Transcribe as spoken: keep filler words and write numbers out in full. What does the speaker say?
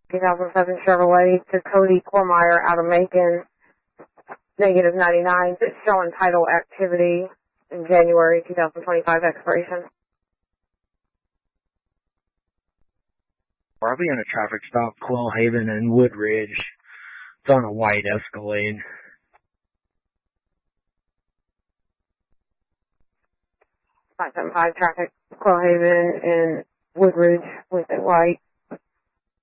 two thousand seven Chevrolet to Cody Cormeyer out of Macon, negative ninety-nine, it's showing title activity in January twenty twenty-five expiration. Probably on a traffic stop, Quill Haven and Woodridge. It's on a white Escalade. five seven five traffic, Quill Haven and Woodridge with a white.